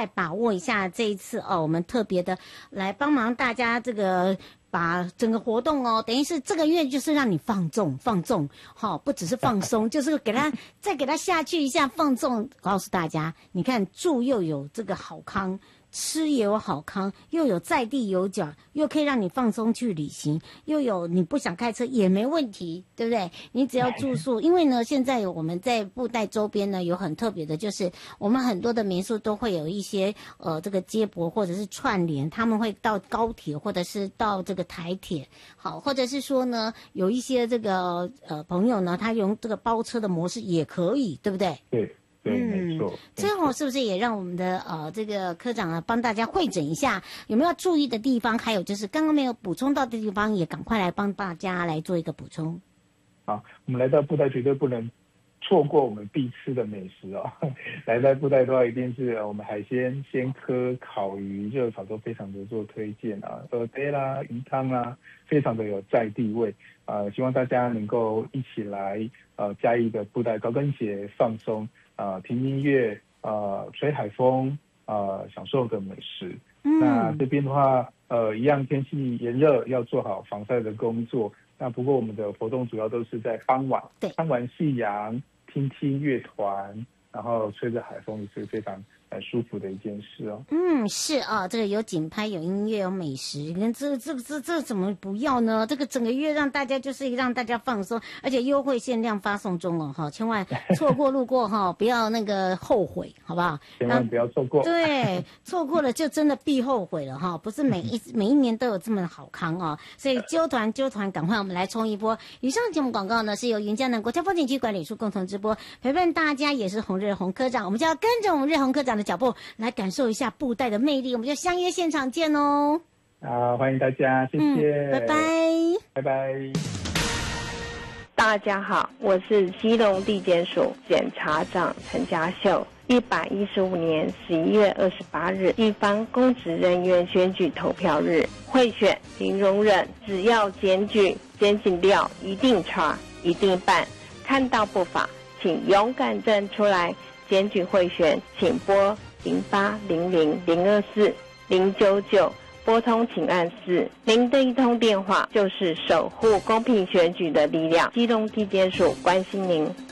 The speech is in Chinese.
快把握一下这一次我们特别的来帮忙大家这个。把整个活动等于是这个月就是让你放纵，不只是放松，就是再给他下去一下放纵。告诉大家，你看住又有这个好康，吃也有好康，又有在地有角，又可以让你放松去旅行，又有你不想开车也没问题，对不对？你只要住宿，因为呢，现在我们在布袋周边呢有很特别的，就是我们很多的民宿都会有一些这个接驳或者是串联，他们会到高铁或者是到这个台铁，好，或者是说呢有一些这个朋友呢，他用这个包车的模式也可以，对不对？ 对，没错。 最后是不是也让我们的这个科长帮大家汇诊一下有没有要注意的地方，还有就是刚刚没有补充到的地方，也赶快来帮大家来做一个补充。 好，我们来到布袋绝对不能错过我们必吃的美食来到布袋的话，一定是我们海鲜、鲜科、烤鱼、热炒都非常的做推荐鹅杯啦、鱼汤啦，非常的有在地味希望大家能够一起来嘉义的布袋高跟鞋放松听音乐吹海风享受的美食。那这边的话一样天气炎热，要做好防晒的工作。那不过我们的活动主要都是在傍晚，看完夕阳，听乐团，然后吹着海风，也是非常舒服的一件事是这个有景拍，有音乐，有美食，你看这怎么不要呢？这个整个月让大家就是让大家放松，而且优惠限量发送中千万错过路过不要那个后悔，好不好？ 千万不要错过。 对，错过了就真的必后悔了不是每一年都有这么好康所以揪团，赶快我们来冲一波。以上节目广告呢是由云嘉南国家风景区管理处共同直播，陪伴大家也是洪日洪科长，我们就要跟着我们日洪科长的脚步来感受一下布袋的魅力，我们就相约现场见哦。 好，欢迎大家，谢谢， 拜拜， 拜拜。 大家好，我是基隆地检署检察长陈家秀。115年11月28日，地方公职人员选举投票日，贿选零容忍，只要检举、检警料一定查、一定办，看到不法，请勇敢站出来。检举贿选，请拨0800-024-099，拨通请按4，您的一通电话就是守护公平选举的力量。基隆地检署关心您。